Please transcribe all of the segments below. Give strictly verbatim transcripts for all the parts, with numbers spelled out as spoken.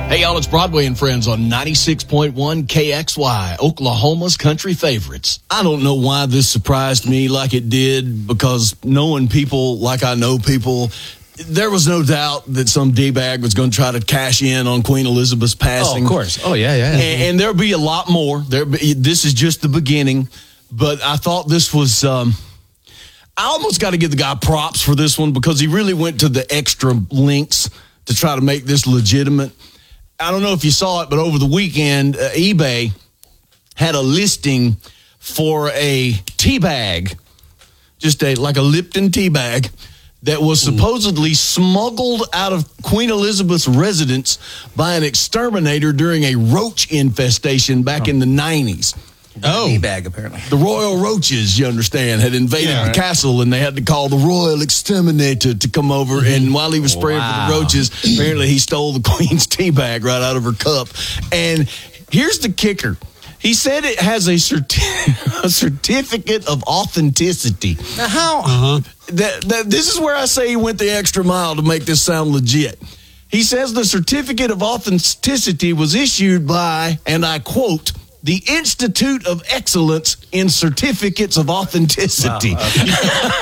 Hey, y'all, it's Broadway and Friends on ninety-six point one K X Y, Oklahoma's country favorites. I don't know why this surprised me like it did, because knowing people like I know people, there was no doubt that some D-bag was going to try to cash in on Queen Elizabeth's passing. Oh, of course. Oh, yeah, yeah. And, and there'll be a lot more. There, This is just the beginning, but I thought this was... Um, I almost got to give the guy props for this one, because he really went to the extra lengths to try to make this legitimate. I don't know if you saw it, but over the weekend, uh, eBay had a listing for a tea bag, just a like a Lipton tea bag, that was supposedly smuggled out of Queen Elizabeth's residence by an exterminator during a roach infestation back oh. in the nineties. Oh, tea bag apparently. The royal roaches, you understand, had invaded yeah, right. the castle, and they had to call the royal exterminator to come over. Mm-hmm. And while he was spraying wow. for the roaches, apparently he stole the queen's tea bag right out of her cup. And here's the kicker. He said it has a, certi- a certificate of authenticity. Now, how? Uh-huh. That, that, this is where I say he went the extra mile to make this sound legit. He says the certificate of authenticity was issued by, and I quote, the Institute of Excellence in Certificates of Authenticity. Wow, okay.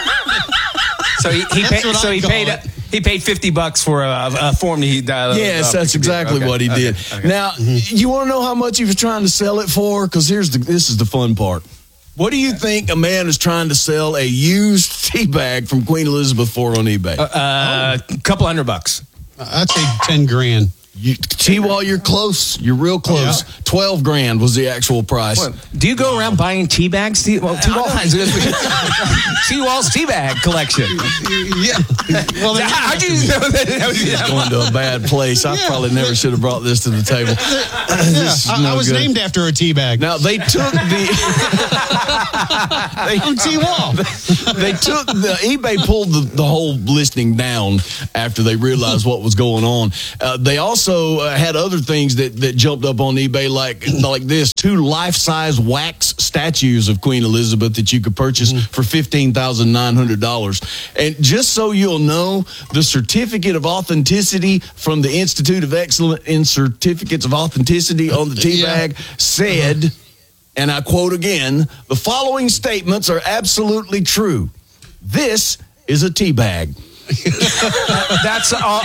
so he, he paid. So he paid. A, he paid fifty bucks for a, a form. He uh, yes, that's exactly okay. what he did. Okay. Okay. Now, mm-hmm. you want to know how much he was trying to sell it for? Because here's the. This is the fun part. What do you think a man is trying to sell a used tea bag from Queen Elizabeth for on eBay? A uh, uh, oh. couple hundred bucks. I'd say ten grand. You, T-Wall, you're close. You're real close. Yeah. Twelve grand was the actual price. What? Do you go around buying tea bags? T- well, T-Wall T-Wall's tea bag collection. Yeah. Well, how'd you know that? He's going to a bad place. I yeah. probably never should have brought this to the table. Yeah. I, no I was good. named after a tea bag. Now they took the. they, I'm T-Wall. They took the eBay pulled the, the whole listing down after they realized what was going on. Uh, they also. Also uh, had other things that, that jumped up on eBay like like this: two life-size wax statues of Queen Elizabeth that you could purchase mm-hmm. for fifteen thousand nine hundred dollars. And just so you'll know, the certificate of authenticity from the Institute of Excellence in Certificates of Authenticity on the tea bag yeah. said, uh-huh. and I quote again, the following statements are absolutely true. This is a tea bag. That's all.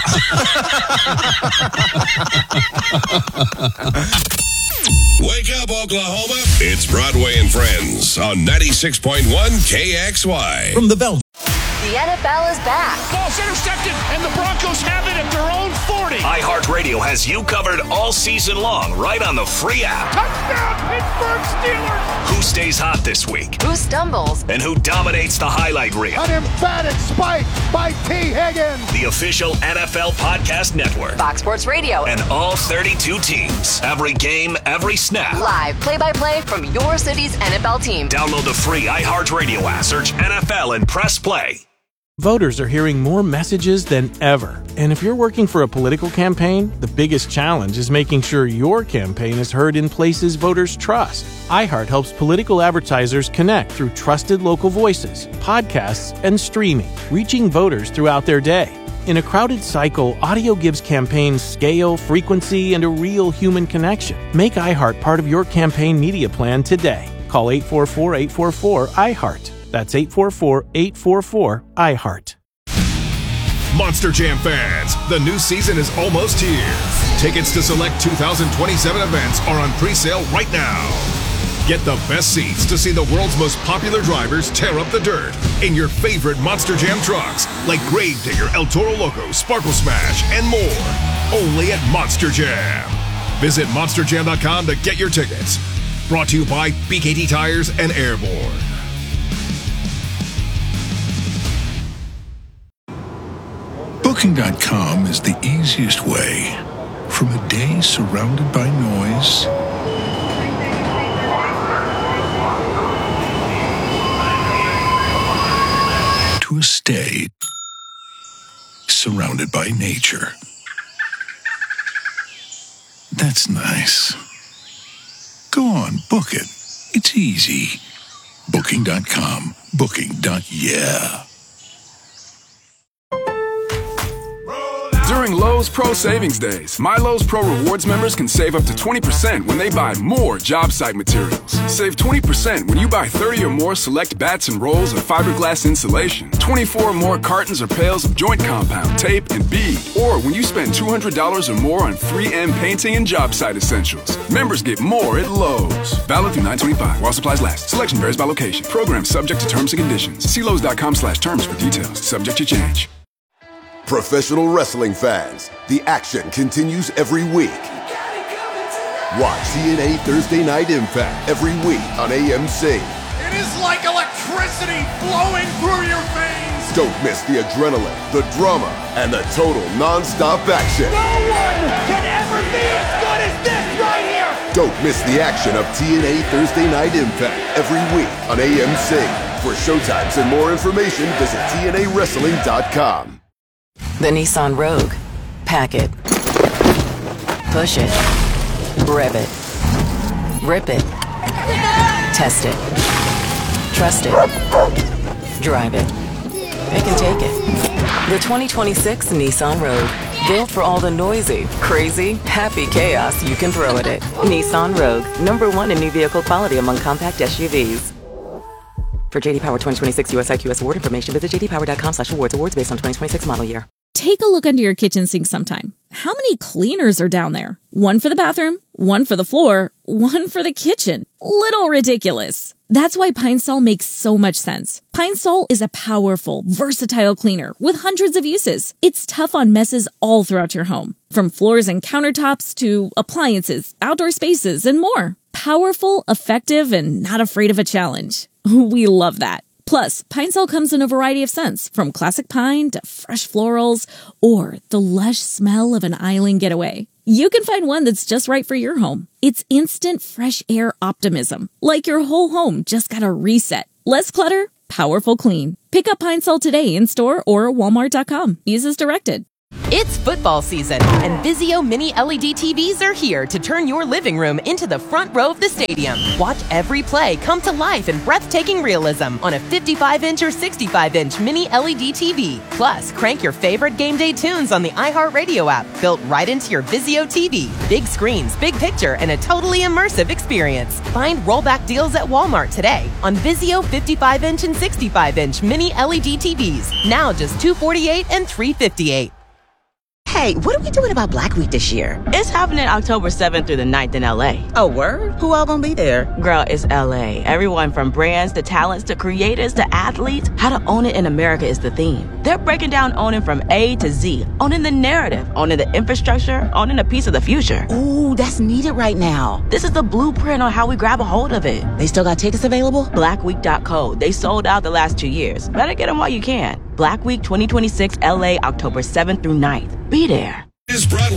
Wake up, Oklahoma. It's Broadway and Friends on ninety-six point one K X Y. From the Velvet. The N F L is back. Ball's intercepted, and the Broncos have it at their own forty. iHeartRadio has you covered all season long, right on the free app. Touchdown, Pittsburgh Steelers! Who stays hot this week? Who stumbles? And who dominates the highlight reel? An emphatic spike by T. Higgins. The official N F L podcast network. Fox Sports Radio. And all thirty-two teams. Every game, every snap. Live play-by-play from your city's N F L team. Download the free iHeartRadio app. Search N F L and press play. Voters are hearing more messages than ever. And if you're working for a political campaign, the biggest challenge is making sure your campaign is heard in places voters trust. iHeart helps political advertisers connect through trusted local voices, podcasts, and streaming, reaching voters throughout their day. In a crowded cycle, audio gives campaigns scale, frequency, and a real human connection. Make iHeart part of your campaign media plan today. Call eight four four, eight four four, iHeart. That's eight four four, eight four four, iHeart. Monster Jam fans, the new season is almost here. Tickets to select two thousand twenty-seven events are on pre-sale right now. Get the best seats to see the world's most popular drivers tear up the dirt in your favorite Monster Jam trucks, like Gravedigger, El Toro Loco, Sparkle Smash, and more. Only at Monster Jam. Visit monster jam dot com to get your tickets. Brought to you by B K T Tires and Airborne. Booking dot com is the easiest way from a day surrounded by noise to a stay surrounded by nature. That's nice. Go on, book it. It's easy. Booking dot com. Booking. Yeah. During Lowe's Pro Savings Days, My Lowe's Pro Rewards members can save up to twenty percent when they buy more job site materials. Save twenty percent when you buy thirty or more select bats and rolls of fiberglass insulation, twenty-four or more cartons or pails of joint compound, tape, and bead, or when you spend two hundred dollars or more on three M painting and job site essentials. Members get more at Lowe's. Valid through nine twenty-five while supplies last. Selection varies by location. Program subject to terms and conditions. See Lowe's.com slash terms for details. Subject to change. Professional wrestling fans, the action continues every week. Watch T N A Thursday Night Impact every week on A M C. It is like electricity flowing through your veins. Don't miss the adrenaline, the drama, and the total non-stop action. No one can ever be as good as this right here. Don't miss the action of T N A Thursday Night Impact every week on A M C. For showtimes and more information, visit T N A wrestling dot com. The Nissan Rogue. Pack it. Push it. Rev it. Rip it. Test it. Trust it. Drive it. Pick and take it. The twenty twenty-six Nissan Rogue. Built for all the noisy, crazy, happy chaos you can throw at it. Nissan Rogue. Number one in new vehicle quality among compact S U Vs. For J D Power twenty twenty-six U S I Q S award information, visit j d power dot com slash awards. Awards based on twenty twenty-six model year. Take a look under your kitchen sink sometime. How many cleaners are down there? One for the bathroom, one for the floor, one for the kitchen. Little ridiculous. That's why Pine Sol makes so much sense. Pine Sol is a powerful, versatile cleaner with hundreds of uses. It's tough on messes all throughout your home, from floors and countertops to appliances, outdoor spaces, and more. Powerful, effective, and not afraid of a challenge. We love that. Plus, Pine Sol comes in a variety of scents, from classic pine to fresh florals, or the lush smell of an island getaway. You can find one that's just right for your home. It's instant fresh air optimism, like your whole home just got a reset. Less clutter, powerful clean. Pick up Pine Sol today in store or walmart dot com. Use as directed. It's football season, and Vizio Mini L E D T Vs are here to turn your living room into the front row of the stadium. Watch every play come to life in breathtaking realism on a fifty-five inch or sixty-five inch Mini L E D T V. Plus, crank your favorite game day tunes on the iHeartRadio app, built right into your Vizio T V. Big screens, big picture, and a totally immersive experience. Find rollback deals at Walmart today on Vizio fifty-five inch and sixty-five inch Mini L E D T Vs. Now just two hundred forty-eight dollars and three hundred fifty-eight dollars. Hey, what are we doing about Black Week this year? It's happening October seventh through the ninth in L A. Oh, word? Who all gonna be there? Girl, it's L A. Everyone from brands to talents to creators to athletes. How to own it in America is the theme. They're breaking down owning from A to Z. Owning the narrative, owning the infrastructure, owning a piece of the future. Ooh, that's needed right now. This is the blueprint on how we grab a hold of it. They still got tickets available? black week dot co. They sold out the last two years. Better get them while you can. Black Week twenty twenty-six L A, October seventh through ninth. Be there. Is brought